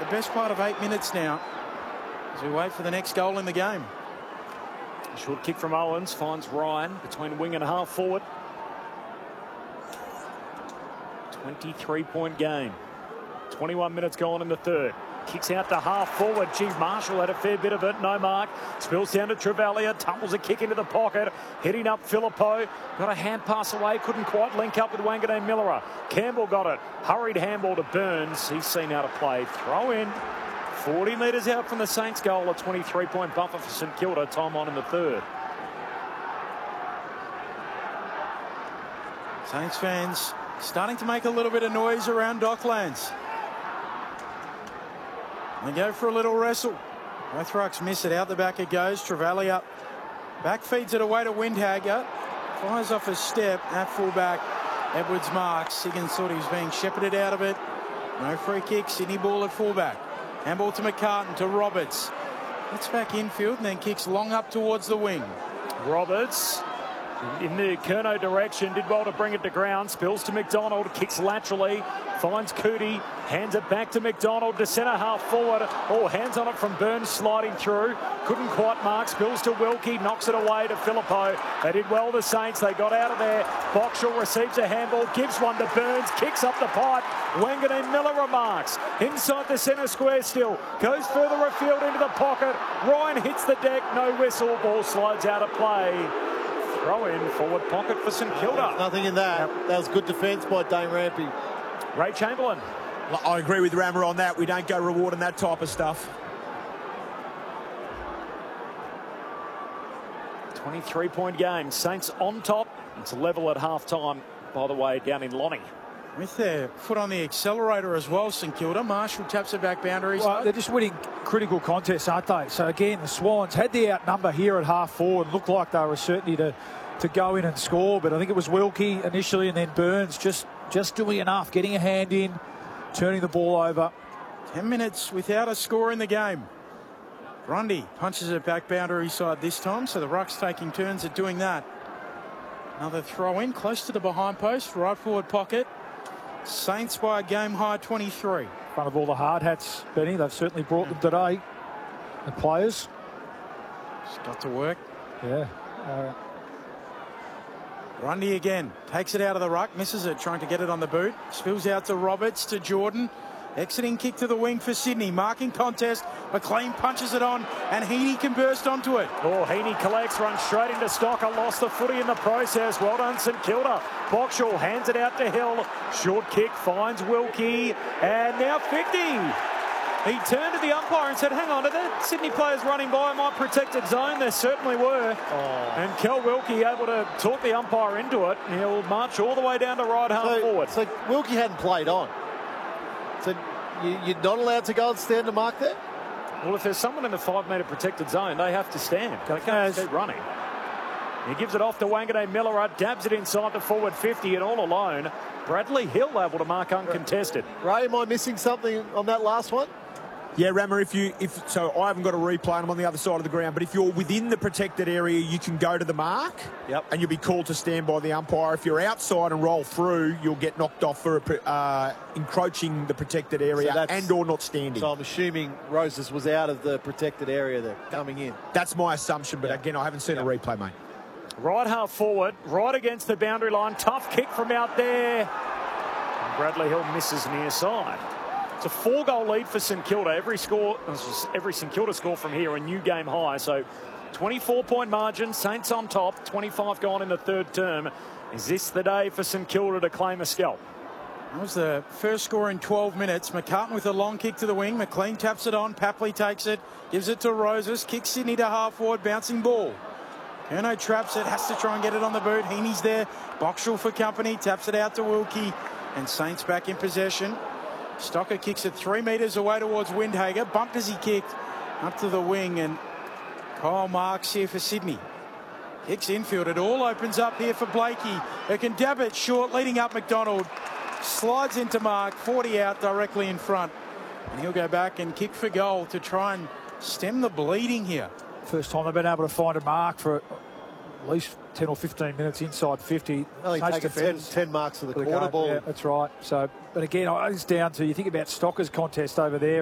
best part of 8 minutes now as we wait for the next goal in the game. Short kick from Owens finds Ryan between wing and half forward. 23-point game. 21 minutes gone in the third. Kicks out to half forward. Gee, Marshall had a fair bit of it. No mark. Spills down to Travalia. Tumbles a kick into the pocket. Hitting up Phillipou. Got a hand pass away. Couldn't quite link up with Wanganeen Millerer. Campbell got it. Hurried handball to Burns. He's seen how to play. Throw in. 40 metres out from the Saints goal. A 23-point buffer for St Kilda. Time on in the third. Saints fans starting to make a little bit of noise around Docklands. They go for a little wrestle. Both rucks miss it. Out the back it goes. Travalia back feeds it away to Windhager. Fires off a step at fullback. Edwards marks. Higgins thought he was being shepherded out of it. No free kick. Sydney ball at fullback. Handball to McCartan to Roberts. Gets back infield and then kicks long up towards the wing. Roberts in the Curnow direction, did well to bring it to ground. Spills to McDonald, kicks laterally, finds Cootie, hands it back to McDonald to centre half forward. Oh, hands on it from Burns sliding through. Couldn't quite mark. Spills to Wilkie, knocks it away to Phillipou. They did well, the Saints. They got out of there. Boxall receives a handball, gives one to Burns, kicks up the pipe. Wanganeen Millerer marks. Inside the centre square still. Goes further afield into the pocket. Ryan hits the deck, no whistle. Ball slides out of play. Throw in forward pocket for St Kilda. Nothing in that. That was good defence by Dane Rampy. Ray Chamberlain. I agree with Rammer on that. We don't go rewarding that type of stuff. 23-point game. Saints on top. It's level at half-time, by the way, down in Lonnie. With their foot on the accelerator as well, St Kilda. Marshall taps it back boundary. Well, they're just winning critical contests, aren't they? So again, the Swans had the outnumber here at half forward. Looked like they were certainly to go in and score, but I think it was Wilkie initially and then Burns just doing enough, getting a hand in, turning the ball over. 10 minutes without a score in the game. Grundy punches it back boundary side this time, so the ruck's taking turns at doing that. Another throw in close to the behind post, right forward pocket. Saints by a game high 23. In front of all the hard hats, Benny. They've certainly brought them today. The players. Just got to work. Yeah. Grundy again. Takes it out of the ruck. Misses it. Trying to get it on the boot. Spills out to Roberts to Jordan. Exiting kick to the wing for Sydney. Marking contest. McLean punches it on and Heaney can burst onto it. Oh, Heaney collects, runs straight into Stocker. Lost the footy in the process. Well done, St Kilda. Boxall hands it out to Hill. Short kick finds Wilkie. And now 50. He turned to the umpire and said, hang on, are the Sydney players running by my protected zone? There certainly were. And Kel Wilkie able to talk the umpire into it. He'll march all the way down to right half forward. So Wilkie hadn't played on. So you're not allowed to go and stand to mark there? Well, if there's someone in the 5-metre protected zone, they have to stand. They can't keep running. He gives it off to Wanganeen Millerer, dabs it inside the forward 50 and all alone. Bradley Hill able to mark uncontested. Ray, am I missing something on that last one? Yeah, Rammer, so I haven't got a replay and I'm on the other side of the ground, but if you're within the protected area, you can go to the mark. Yep. And you'll be called to stand by the umpire. If you're outside and roll through, you'll get knocked off for encroaching the protected area and or not standing. So I'm assuming Roses was out of the protected area there, coming in. That's my assumption, but again, I haven't seen a replay, mate. Right half forward, right against the boundary line. Tough kick from out there. And Bradley Hill misses near side. It's a 4-goal lead for St Kilda. Every St Kilda score from here, a new game high. So 24-point margin, Saints on top, 25 gone in the third term. Is this the day for St Kilda to claim a scalp? That was the first score in 12 minutes. McCartan with a long kick to the wing. McLean taps it on. Papley takes it, gives it to Roses, kicks Sydney to half forward, bouncing ball. Curnow traps it, has to try and get it on the boot. Heaney's there. Boxall for company, taps it out to Wilkie. And Saints back in possession. Stocker kicks it 3 metres away towards Windhager. Bumped as he kicked up to the wing. And Kyle marks here for Sydney. Kicks infield. It all opens up here for Blakey. Who can dab it short, leading up McDonald. Slides into mark. 40 out directly in front. And he'll go back and kick for goal to try and stem the bleeding here. First time they've been able to find a mark for at least 10 or 15 minutes inside 50. Only taken 10 marks for the quarter ball. Yeah, that's right. So, but again, it's down to, you think about Stocker's contest over there.